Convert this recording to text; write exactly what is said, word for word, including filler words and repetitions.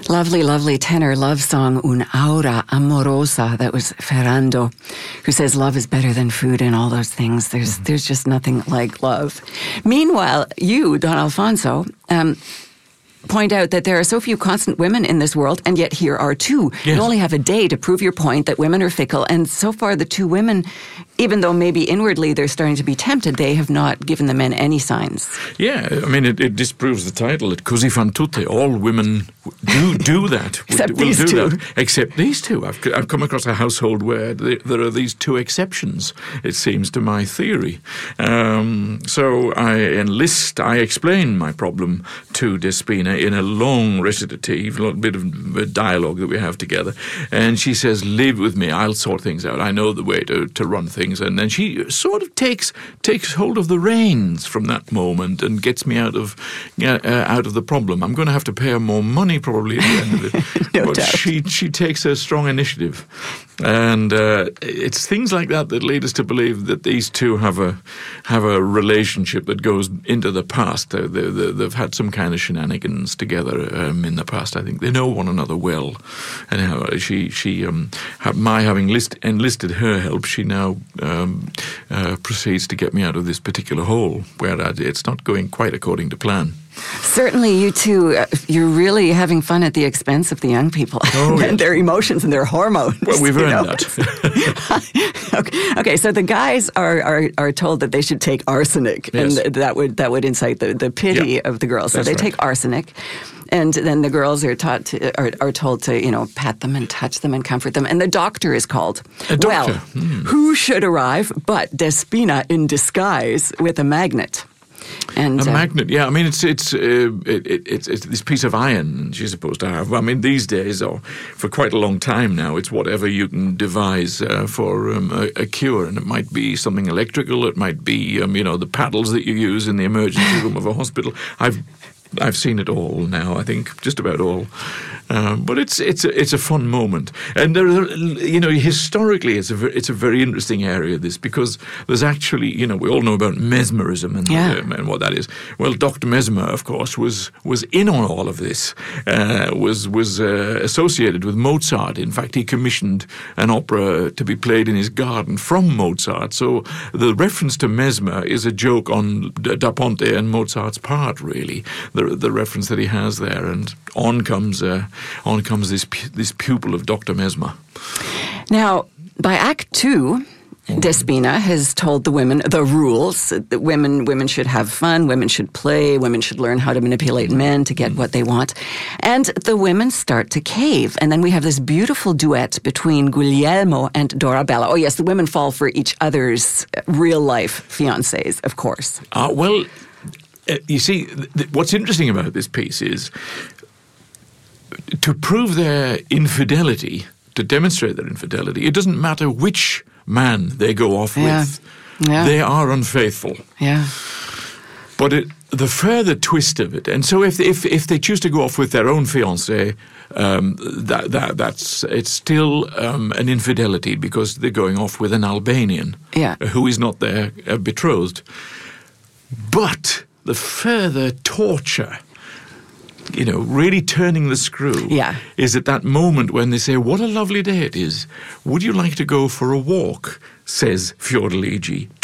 Lovely, lovely tenor love song, Un Aura Amorosa. That was Ferrando, who says love is better than food and all those things. There's mm-hmm. there's just nothing like love. Meanwhile, you, Don Alfonso, um, point out that there are so few constant women in this world, and yet here are two. Yes. You only have a day to prove your point that women are fickle, and so far the two women, even though maybe inwardly they're starting to be tempted, they have not given the men any signs. Yeah, I mean, it, it disproves the title, it così fan tutte. All women do do that. Except will, will these do two. That. Except these two. I've, I've come across a household where there, there are these two exceptions, it seems, to my theory. Um, so I enlist, I explain my problem to Despina in a long recitative, a little bit of dialogue that we have together. And she says, live with me, I'll sort things out. I know the way to, to run things. And then she sort of takes takes hold of the reins from that moment and gets me out of uh, out of the problem. I'm going to have to pay her more money probably at the end of it. no but doubt. she she takes a strong initiative. And uh, it's things like that that lead us to believe that these two have a have a relationship that goes into the past. They, they, they've had some kind of shenanigans together um, in the past. I think they know one another well. And how she she um, my having list, enlisted her help, she now um, uh, proceeds to get me out of this particular hole where I, it's not going quite according to plan. Certainly, you two, uh, you're really having fun at the expense of the young people oh, and yes. their emotions and their hormones. Well, we've earned know? that. okay, okay, so the guys are, are, are told that they should take arsenic, yes. and that would that would incite the, the pity yep. of the girls. So That's they right. take arsenic. And then the girls are taught to, are, are told to, you know, pat them and touch them and comfort them. And the doctor is called. A doctor. Well, hmm. who should arrive but Despina in disguise with a magnet? And, a uh, magnet, yeah. I mean, it's it's, uh, it, it, it's it's this piece of iron she's supposed to have. I mean, these days, or for quite a long time now, it's whatever you can devise uh, for um, a, a cure, and it might be something electrical. It might be, um, you know, the paddles that you use in the emergency room of a hospital. I've I've seen it all now. I think just about all. Um, but it's it's a, it's a fun moment, and there are, you know, historically it's a very, it's a very interesting area, this, because there's actually, you know, we all know about mesmerism and yeah. um, and what that is. Well, Doctor Mesmer, of course, was was in on all of this. Uh, was was uh, associated with Mozart. In fact, he commissioned an opera to be played in his garden from Mozart. So the reference to Mesmer is a joke on Da Ponte and Mozart's part, really. The the reference that he has there, and on comes. Uh, On comes this this pupil of Doctor Mesmer. Now, by Act Two, Despina has told the women the rules. That women women should have fun, women should play, women should learn how to manipulate men to get what they want. And the women start to cave. And then we have this beautiful duet between Guglielmo and Dorabella. Oh, yes, the women fall for each other's real-life fiancés, of course. Uh, well, uh, you see, th- what's interesting about this piece is to prove their infidelity, to demonstrate their infidelity, it doesn't matter which man they go off yeah. with. Yeah. They are unfaithful. Yeah. But it, the further twist of it, and so if if if they choose to go off with their own fiancé, um, that that that's it's still um, an infidelity because they're going off with an Albanian, yeah. who is not their uh, betrothed. But the further torture, you know, really turning the screw, yeah. is at that moment when they say, what a lovely day it is. Would you like to go for a walk, says Fiordiligi.